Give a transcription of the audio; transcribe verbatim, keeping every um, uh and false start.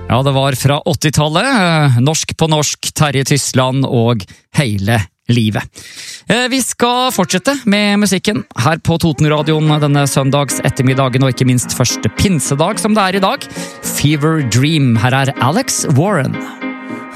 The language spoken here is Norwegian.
Ja, det var fra åttitallet, norsk på norsk, Terje Tysland og Hele livet. Vi skal fortsette med musikken her på Totenradioen denne søndags ettermiddagen, og ikke minst første pinsedag som det er i dag. Fever Dream, her er Alex Warren.